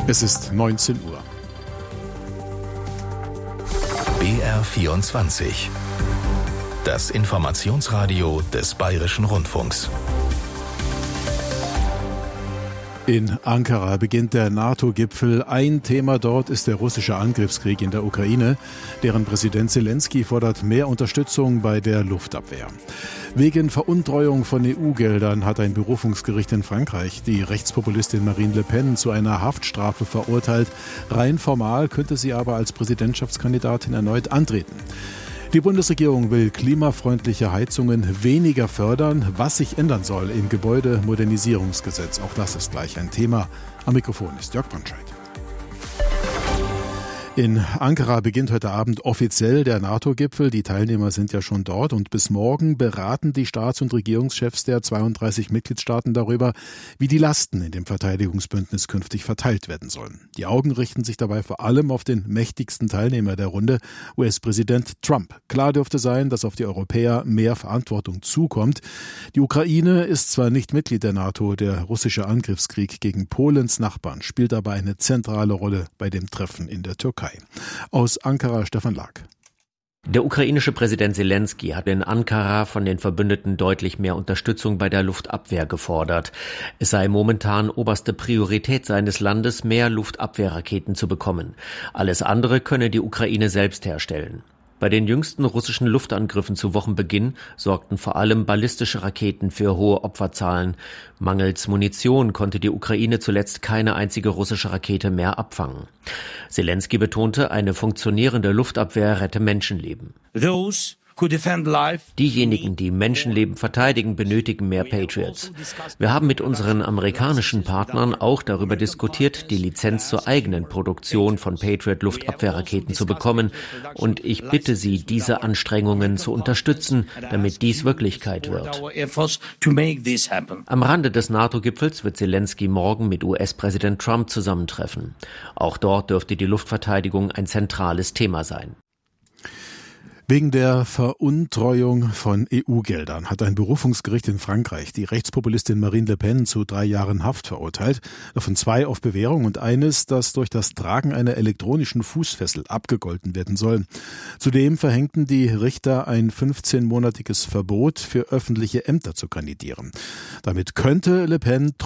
Es ist 19 Uhr. BR24. Das Informationsradio des Bayerischen Rundfunks. In Ankara beginnt der NATO-Gipfel. Ein Thema dort ist der russische Angriffskrieg in der Ukraine. Deren Präsident Zelensky fordert mehr Unterstützung bei der Luftabwehr. Wegen Veruntreuung von EU-Geldern hat ein Berufungsgericht in Frankreich die Rechtspopulistin Marine Le Pen zu einer Haftstrafe verurteilt. Rein formal könnte sie aber als Präsidentschaftskandidatin erneut antreten. Die Bundesregierung will klimafreundliche Heizungen weniger fördern. Was sich ändern soll im Gebäudemodernisierungsgesetz, auch das ist gleich ein Thema. Am Mikrofon ist Jörg Bonscheid. In Ankara beginnt heute Abend offiziell der NATO-Gipfel. Die Teilnehmer sind ja schon dort und bis morgen beraten die Staats- und Regierungschefs der 32 Mitgliedstaaten darüber, wie die Lasten in dem Verteidigungsbündnis künftig verteilt werden sollen. Die Augen richten sich dabei vor allem auf den mächtigsten Teilnehmer der Runde, US-Präsident Trump. Klar dürfte sein, dass auf die Europäer mehr Verantwortung zukommt. Die Ukraine ist zwar nicht Mitglied der NATO, der russische Angriffskrieg gegen Polens Nachbarn spielt aber eine zentrale Rolle bei dem Treffen in der Türkei. Aus Ankara Stefan Lag. Der ukrainische Präsident Zelensky hat in Ankara von den Verbündeten deutlich mehr Unterstützung bei der Luftabwehr gefordert. Es sei momentan oberste Priorität seines Landes, mehr Luftabwehrraketen zu bekommen. Alles andere könne die Ukraine selbst herstellen. Bei den jüngsten russischen Luftangriffen zu Wochenbeginn sorgten vor allem ballistische Raketen für hohe Opferzahlen. Mangels Munition konnte die Ukraine zuletzt keine einzige russische Rakete mehr abfangen. Zelensky betonte, eine funktionierende Luftabwehr rette Menschenleben. Diejenigen, die Menschenleben verteidigen, benötigen mehr Patriots. Wir haben mit unseren amerikanischen Partnern auch darüber diskutiert, die Lizenz zur eigenen Produktion von Patriot-Luftabwehrraketen zu bekommen. Und ich bitte Sie, diese Anstrengungen zu unterstützen, damit dies Wirklichkeit wird. Am Rande des NATO-Gipfels wird Zelensky morgen mit US-Präsident Trump zusammentreffen. Auch dort dürfte die Luftverteidigung ein zentrales Thema sein. Wegen der Veruntreuung von EU-Geldern hat ein Berufungsgericht in Frankreich die Rechtspopulistin Marine Le Pen zu 3 Jahren Haft verurteilt, davon 2 auf Bewährung und eines, das durch das Tragen einer elektronischen Fußfessel abgegolten werden soll. Zudem verhängten die Richter ein 15-monatiges Verbot für öffentliche Ämter zu kandidieren. Damit könnte Le Pen